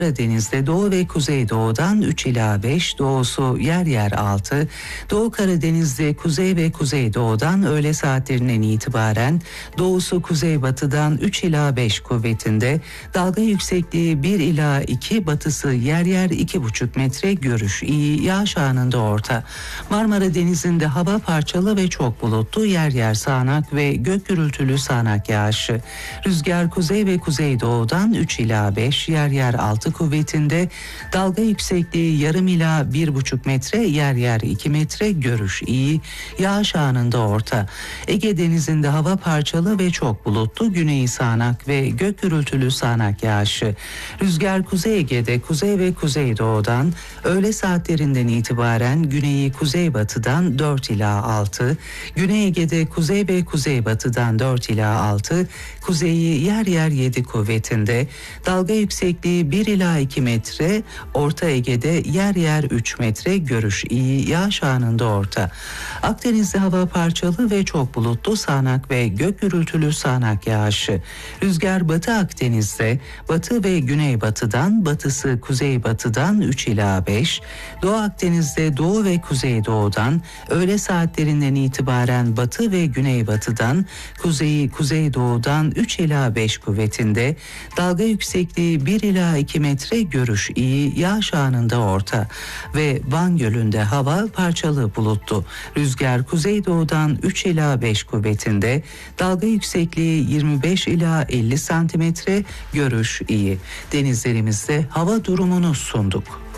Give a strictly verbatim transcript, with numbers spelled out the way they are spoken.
Karadeniz'de doğu ve kuzeydoğudan üç ila beş, doğusu yer yer altı, Doğu Karadeniz'de kuzey ve kuzeydoğudan öğle saatlerinden itibaren doğusu kuzeybatıdan üç ila beş kuvvetinde, dalga yüksekliği bir ila iki, batısı yer yer iki buçuk metre, görüş iyi, yağış anında orta. Marmara Denizi'nde hava parçalı ve çok bulutlu, yer yer sağanak ve gök gürültülü sağanak yağışı. Rüzgar kuzey ve kuzeydoğudan üç ila beş, yer yer altı kuvvetinde, dalga yüksekliği yarım ila bir buçuk metre, yer yer iki metre, görüş iyi, yağış anında orta. Ege Denizi'nde hava parçalı ve çok bulutlu, güneyi sağanak ve gök gürültülü sağanak yağışı. Rüzgar Kuzey Ege'de kuzey ve kuzeydoğudan öğle saatlerinden itibaren güneyi kuzeybatıdan dört ila altı, Güney Ege'de kuzey ve kuzeybatıdan dört ila altı, kuzeyi yer yer yedi kuvvetinde, dalga yüksekliği bir ila iki metre, Orta Ege'de yer yer üç metre, görüş iyi, yağış anında orta. Akdeniz'de hava parçalı ve çok bulutlu, sağanak ve gök gürültülü sağanak yağışı. Rüzgar Batı Akdeniz'de batı ve güneybatıdan, batısı kuzeybatıdan üç ila beş, Doğu Akdeniz'de doğu ve kuzeydoğudan öğle saatlerinden itibaren batı ve güneybatıdan, kuzeyi kuzeydoğudan üç ila beş kuvvetinde, dalga yüksekliği bir ila iki metre, görüş iyi, yağış anında orta. Ve Van Gölü'nde hava parçalı bulutlu. Rüzgar kuzeydoğudan üç ila beş kuvvetinde, dalga yüksekliği yirmi beş ila elli santimetre, görüş iyi. Denizlerimizde hava durumunu sunduk.